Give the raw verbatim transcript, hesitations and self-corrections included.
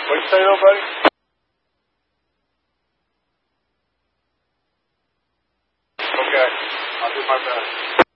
What'd you say, though, buddy? Okay. I'll do my best.